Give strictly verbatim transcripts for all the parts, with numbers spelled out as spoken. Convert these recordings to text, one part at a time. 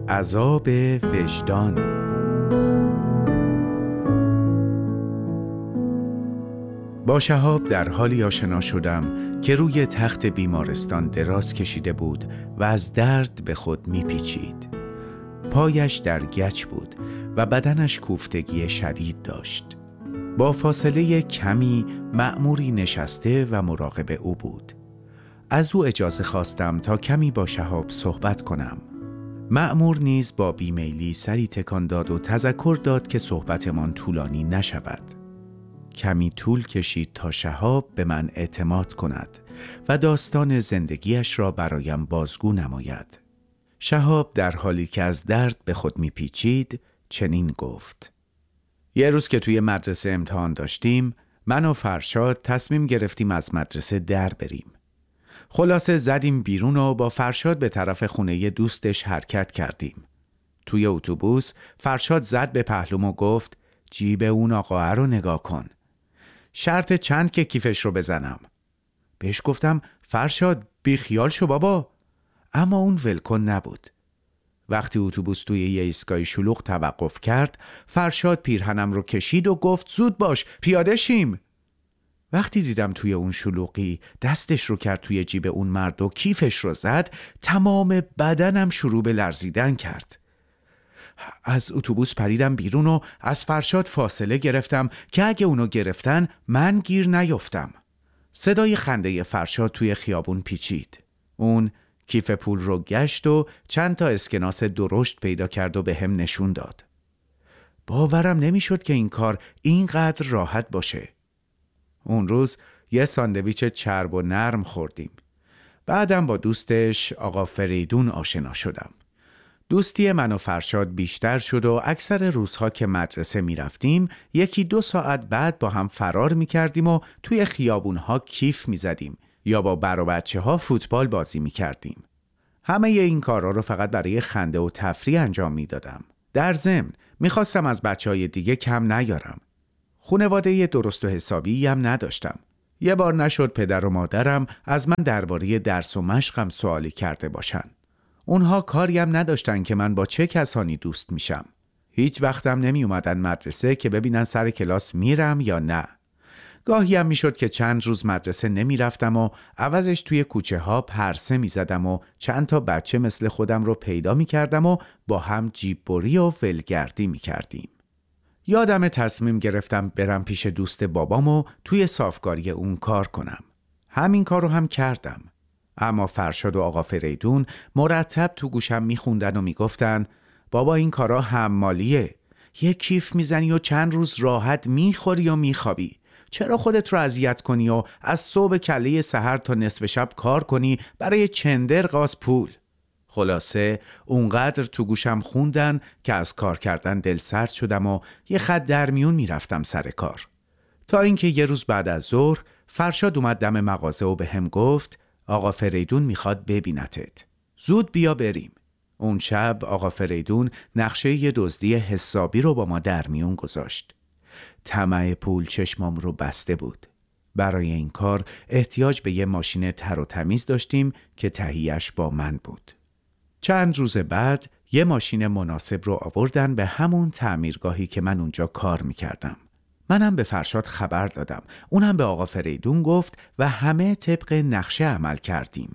عذاب وجدان. با شهاب در حالی آشنا شدم که روی تخت بیمارستان دراز کشیده بود و از درد به خود میپیچید. پایش در گچ بود و بدنش کوفتگی شدید داشت. با فاصله کمی مأموری نشسته و مراقب او بود. از او اجازه خواستم تا کمی با شهاب صحبت کنم. مأمور نیز با بیمیلی سری تکان داد و تذکر داد که صحبتمان طولانی نشود. کمی طول کشید تا شهاب به من اعتماد کند و داستان زندگیش را برایم بازگو نماید. شهاب در حالی که از درد به خود میپیچید چنین گفت: یه روز که توی مدرسه امتحان داشتیم، من و فرشاد تصمیم گرفتیم از مدرسه در بریم. خلاصه زدیم بیرون و با فرشاد به طرف خونه دوستش حرکت کردیم. توی اتوبوس فرشاد زد به پهلوم و گفت: جیب اون آقاه رو نگاه کن. شرط چند که کیفش رو بزنم؟ بهش گفتم فرشاد بی خیال شو بابا، اما اون ولکن نبود. وقتی اتوبوس توی یه ایستگاه شلوغ توقف کرد، فرشاد پیرهنم رو کشید و گفت زود باش پیاده شیم. وقتی دیدم توی اون شلوغی دستش رو کرد توی جیب اون مرد و کیفش رو زد، تمام بدنم شروع به لرزیدن کرد. از اتوبوس پریدم بیرون و از فرشاد فاصله گرفتم که اگه اونو گرفتن من گیر نیفتم. صدای خنده فرشاد توی خیابون پیچید. اون کیف پول رو گشت و چند تا اسکناس درشت پیدا کرد و به هم نشون داد. باورم نمیشد که این کار اینقدر راحت باشه. اون روز یه ساندویچ چرب و نرم خوردیم. بعدم با دوستش آقا فریدون آشنا شدم. دوستی من و فرشاد بیشتر شد و اکثر روزها که مدرسه می رفتیم یکی دو ساعت بعد با هم فرار می کردیم و توی خیابونها کیف می زدیم یا با بر و بچه ها فوتبال بازی می کردیم. همه این کارا رو فقط برای خنده و تفریح انجام می دادم. در ضمن می خواستم از بچه های دیگه کم نیارم. خانواده درست و حسابی هم نداشتم. یه بار نشد پدر و مادرم از من درباره درس و مشقم سوالی کرده باشن. اونها کاری هم نداشتن که من با چه کسانی دوست میشم. هیچ وقتم نمی اومدن مدرسه که ببینن سر کلاس میرم یا نه. گاهی هم میشد که چند روز مدرسه نمی رفتم و عوضش توی کوچه ها پرسه می زدم و چند تا بچه مثل خودم رو پیدا می کردم و با هم جیب بری و ولگردی می کردیم. یادم تصمیم گرفتم برم پیش دوست بابام و توی صافکاری اون کار کنم. همین کار رو هم کردم. اما فرشاد و آقا فریدون مرتب تو گوشم میخوندن و میگفتن بابا این کارا حمالیه. یه کیف میزنی و چند روز راحت میخوری و میخوابی. چرا خودت رو اذیت کنی و از صبح کله سحر تا نصف شب کار کنی برای چندر قاز پول؟ خلاصه اونقدر تو گوشم خوندن که از کار کردن دل سرد شدم و یه خط در میون میرفتم سر کار. تا اینکه یه روز بعد از ظهر فرشاد اومد دم مغازه و به هم گفت آقا فریدون میخواد ببینتت. زود بیا بریم. اون شب آقا فریدون نقشه یه دزدی حسابی رو با ما در میون گذاشت. طمع پول چشمام رو بسته بود. برای این کار احتیاج به یه ماشین تر و تمیز داشتیم که تهیه‌اش با من بود. چند روز بعد یه ماشین مناسب رو آوردن به همون تعمیرگاهی که من اونجا کار میکردم. منم به فرشاد خبر دادم. اونم به آقا فریدون گفت و همه طبق نقشه عمل کردیم.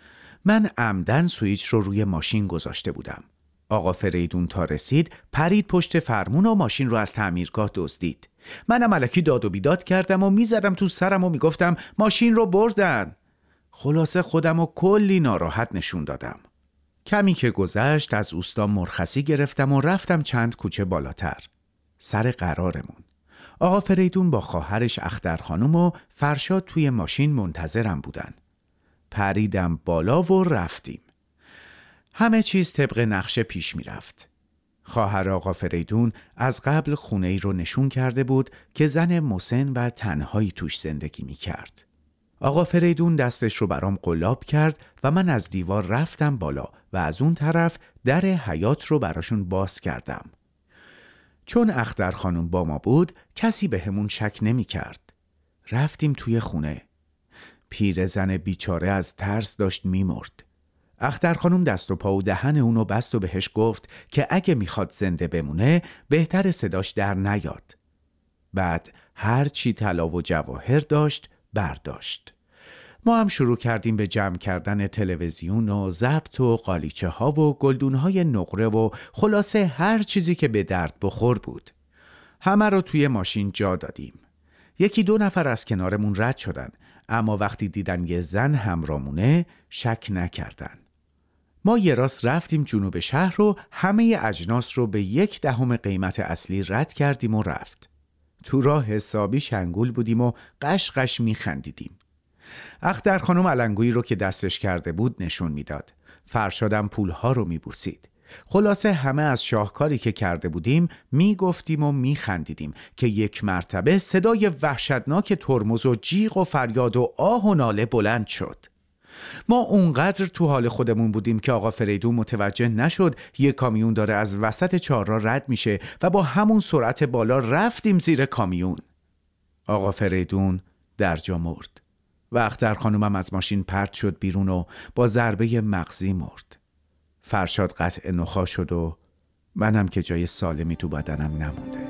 من عمدن سوئیچ رو روی ماشین گذاشته بودم. آقا فریدون تا رسید پرید پشت فرمون و ماشین رو از تعمیرگاه دزدید. منم الکی داد و بیداد کردم و میزدم تو سرم و میگفتم ماشین رو بردن. خلاصه خودم رو کلی ناراحت نشون دادم. کمی که گذشت از اوستا مرخصی گرفتم و رفتم چند کوچه بالاتر. سر قرارمون. آقا فریدون با خواهرش اختر خانم و فرشاد توی ماشین منتظرم بودن. پریدم بالا و رفتیم. همه چیز طبق نقشه پیش می رفت. خواهر آقا فریدون از قبل خونه ای رو نشون کرده بود که زن مسن و تنهایی توش زندگی می کرد. آقا فریدون دستش رو برام قلاب کرد و من از دیوار رفتم بالا و از اون طرف در حیاط رو براشون باز کردم. چون اختر خانم با ما بود کسی به همون شک نمی کرد. رفتیم توی خونه. پیرزن بیچاره از ترس داشت می مرد. اختر خانم دست و پا و دهن اونو بست و بهش گفت که اگه میخواد زنده بمونه بهتر صداش در نیاد. بعد هر چی طلا و جواهر داشت برداشت. ما هم شروع کردیم به جمع کردن تلویزیون و ضبط و قالیچه ها و گلدون های نقره و خلاصه هر چیزی که به درد بخور بود. همه رو توی ماشین جا دادیم. یکی دو نفر از کنارمون رد شدن، اما وقتی دیدن یه زن همراهمونه شک نکردن. ما یه راست رفتیم جنوب شهر و همه اجناس رو به یک دهم قیمت اصلی رد کردیم و رفت. تو راه حسابی شنگول بودیم و قش قش می خندیدیم. اختر خانم علنگویی رو که دستش کرده بود نشون میداد. فرشادم پولها رو می بوسید. خلاصه همه از شاهکاری که کرده بودیم می گفتیم و می خندیدیم که یک مرتبه صدای وحشتناک ترمز و جیغ و فریاد و آه و ناله بلند شد. ما اونقدر تو حال خودمون بودیم که آقا فریدون متوجه نشد یک کامیون داره از وسط چهارراه رد میشه و با همون سرعت بالا رفتیم زیر کامیون. آقا فریدون در جا مرد و اختر خانومم از ماشین پرت شد بیرون و با ضربه مغزی مرد. فرشاد قطع نخاع شد و منم که جای سالمی تو بدنم نمونده.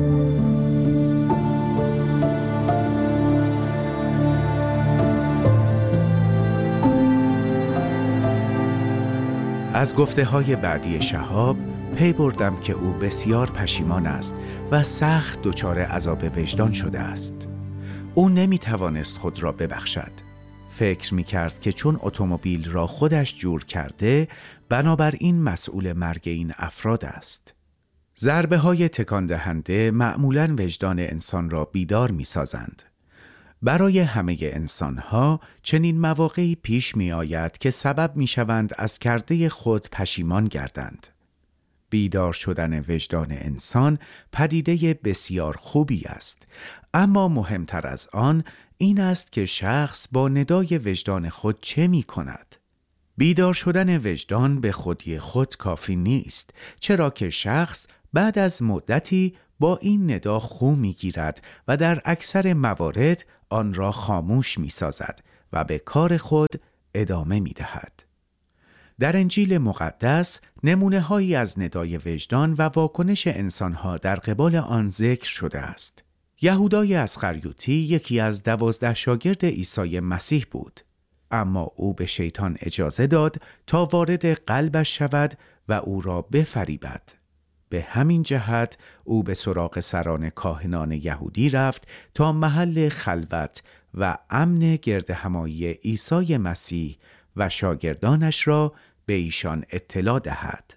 از گفته های بعدی شهاب پی بردم که او بسیار پشیمان است و سخت دچار عذاب وجدان شده است. او نمی توانست خود را ببخشد. فکر می کرد که چون اتومبیل را خودش جور کرده بنابراین مسئول مرگ این افراد است. ضربه های تکان دهنده معمولاً وجدان انسان را بیدار می سازند. برای همه انسانها چنین مواقعی پیش می آید که سبب می شوند از کرده خود پشیمان گردند. بیدار شدن وجدان انسان پدیده بسیار خوبی است، اما مهمتر از آن این است که شخص با ندای وجدان خود چه می کند. بیدار شدن وجدان به خودی خود کافی نیست، چرا که شخص بعد از مدتی با این ندا خو می گیرد و در اکثر موارد آن را خاموش می سازد و به کار خود ادامه می دهد. در انجیل مقدس نمونه هایی از ندای وجدان و واکنش انسانها در قبال آن ذکر شده است. یهودای اسخریوطی یکی از دوازده شاگرد عیسی مسیح بود، اما او به شیطان اجازه داد تا وارد قلبش شود و او را بفریبد. به همین جهت او به سراغ سران کاهنان یهودی رفت تا محل خلوت و امن گرد همایی عیسی مسیح و شاگردانش را به ایشان اطلاع دهد.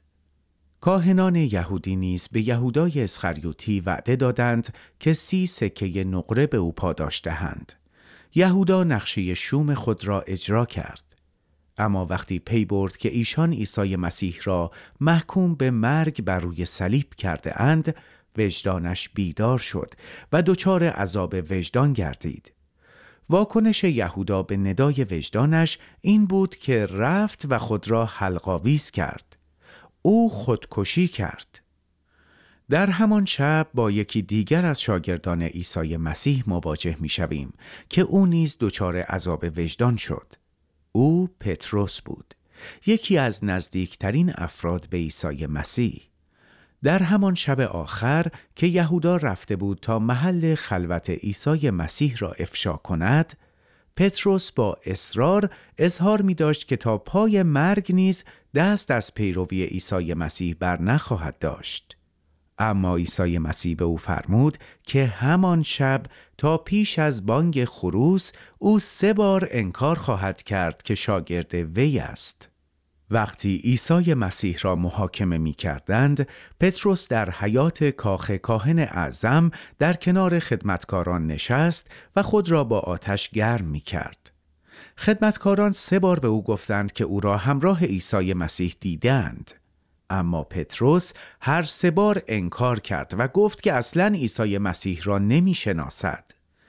کاهنان یهودی نیز به یهودای اسخریوطی وعده دادند که سی سکه نقره به او پاداش دهند. یهودا نقشه شوم خود را اجرا کرد. اما وقتی پی برد که ایشان عیسی مسیح را محکوم به مرگ بر روی صلیب کرده اند، وجدانش بیدار شد و دچار عذاب وجدان گردید. واکنش یهودا به ندای وجدانش این بود که رفت و خود را حلق‌آویز کرد. او خودکشی کرد. در همان شب با یکی دیگر از شاگردان عیسی مسیح مواجه می شویم که او نیز دچار عذاب وجدان شد. او پتروس بود، یکی از نزدیکترین افراد به عیسی مسیح. در همان شب آخر که یهودا رفته بود تا محل خلوت عیسی مسیح را افشا کند، پتروس با اصرار اظهار می داشت که تا پای مرگ نیز دست از پیروی عیسی مسیح بر نخواهد داشت. اما عیسی مسیح به او فرمود که همان شب تا پیش از بانگ خروس او سه بار انکار خواهد کرد که شاگرد وی است. وقتی عیسی مسیح را محاکمه می کردند، پتروس در حیاط کاخ کاهن اعظم در کنار خدمتکاران نشست و خود را با آتش گرم می کرد. خدمتکاران سه بار به او گفتند که او را همراه عیسی مسیح دیدند. اما پتروس هر سه بار انکار کرد و گفت که اصلاً عیسی مسیح را نمی شناسد.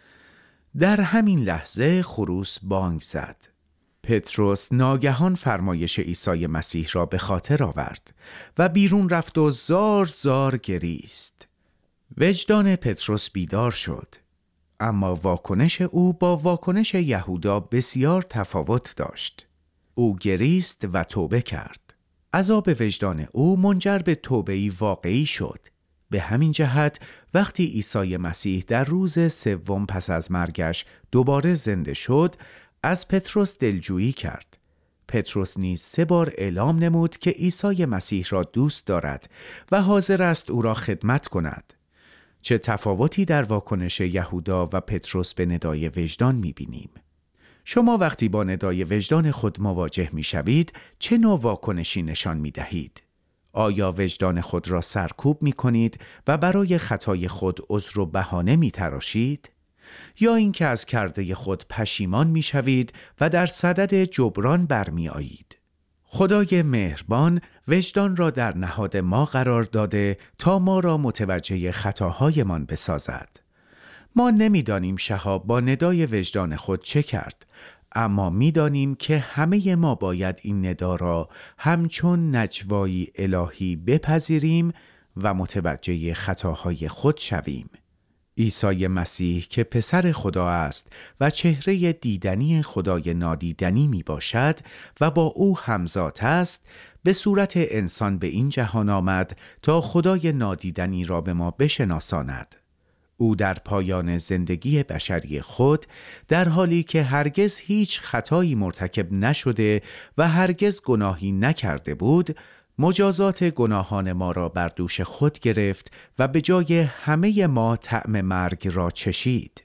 در همین لحظه خروس بانگ زد. پتروس ناگهان فرمایش عیسی مسیح را به خاطر آورد و بیرون رفت و زار زار گریست. وجدان پتروس بیدار شد، اما واکنش او با واکنش یهودا بسیار تفاوت داشت. او گریست و توبه کرد. عذاب وجدان او منجر به توبه‌ای واقعی شد. به همین جهت وقتی عیسی مسیح در روز سوم پس از مرگش دوباره زنده شد، از پتروس دلجویی کرد. پتروس نیز سه بار اعلام نمود که عیسی مسیح را دوست دارد و حاضر است او را خدمت کند. چه تفاوتی در واکنش یهودا و پتروس به ندای وجدان می‌بینیم. شما وقتی با ندای وجدان خود مواجه می‌شوید، چه نوع واکنشی نشان می‌دهید؟ آیا وجدان خود را سرکوب می‌کنید و برای خطای خود عذر و بهانه می‌تراشید؟ یا اینکه از کرده خود پشیمان می‌شوید و در صدد جبران برمی‌آیید؟ خدای مهربان وجدان را در نهاد ما قرار داده تا ما را متوجه خطاهایمان بسازد. ما نمی‌دانیم شهاب با ندای وجدان خود چه کرد، اما می‌دانیم که همه ما باید این ندا را همچون نجوایی الهی بپذیریم و متوجه خطاهای خود شویم. عیسی مسیح که پسر خدا است و چهره دیدنی خدای نادیدنی می باشد و با او همزاد است، به صورت انسان به این جهان آمد تا خدای نادیدنی را به ما بشناساند. او در پایان زندگی بشری خود، در حالی که هرگز هیچ خطایی مرتکب نشده و هرگز گناهی نکرده بود، مجازات گناهان ما را بر دوش خود گرفت و به جای همه ما طعم مرگ را چشید.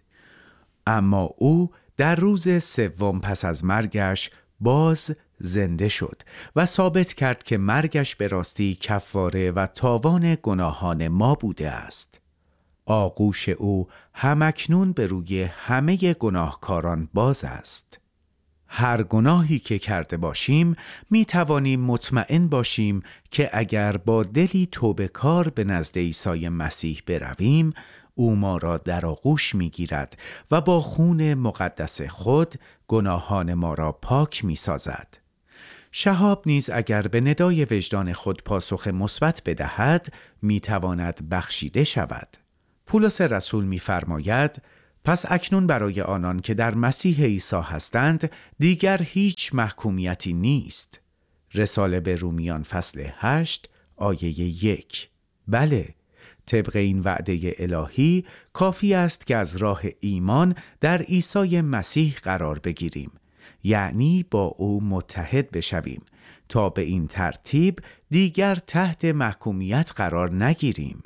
اما او در روز سوم پس از مرگش باز زنده شد و ثابت کرد که مرگش به راستی کفاره و تاوان گناهان ما بوده است. آغوش او همکنون به روی همه گناهکاران باز است. هر گناهی که کرده باشیم می توانیم مطمئن باشیم که اگر با دلی توبه‌کار به نزد عیسی مسیح برویم، او ما را در آغوش می گیرد و با خون مقدس خود گناهان ما را پاک می سازد. شهاب نیز اگر به ندای وجدان خود پاسخ مثبت بدهد، می تواند بخشیده شود. پولس رسول می فرماید: پس اکنون برای آنان که در مسیح عیسی هستند دیگر هیچ محکومیتی نیست. رساله به رومیان فصل هشت آیه یک. بله، طبق این وعده الهی کافی است که از راه ایمان در عیسی مسیح قرار بگیریم، یعنی با او متحد بشویم تا به این ترتیب دیگر تحت محکومیت قرار نگیریم.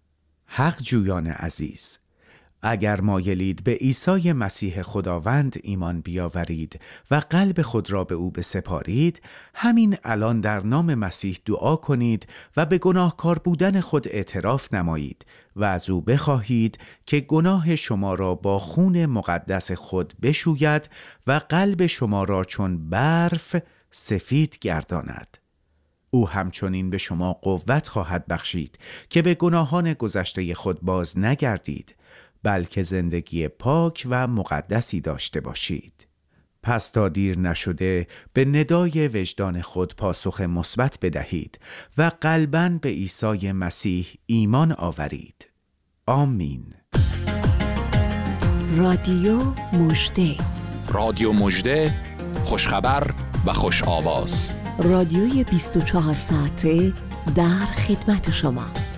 حق جویان عزیز، اگر مایلید به عیسی مسیح خداوند ایمان بیاورید و قلب خود را به او بسپارید، همین الان در نام مسیح دعا کنید و به گناهکار بودن خود اعتراف نمایید و از او بخواهید که گناه شما را با خون مقدس خود بشوید و قلب شما را چون برف سفید گرداند. او همچنین به شما قوت خواهد بخشید که به گناهان گذشته خود باز نگردید، بلکه زندگی پاک و مقدسی داشته باشید. پس تا دیر نشده به ندای وجدان خود پاسخ مثبت بدهید و قلباً به عیسی مسیح ایمان آورید. آمین. رادیو مژده، رادیو مژده، خوشخبر و خوش آواز. رادیوی بیست و چهار ساعته در خدمت شما.